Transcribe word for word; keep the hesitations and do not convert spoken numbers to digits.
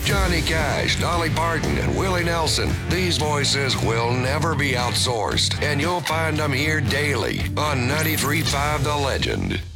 Johnny Cash, Dolly Parton, and Willie Nelson. These voices will never be outsourced, and you'll find them here daily on ninety-three point five The Legend.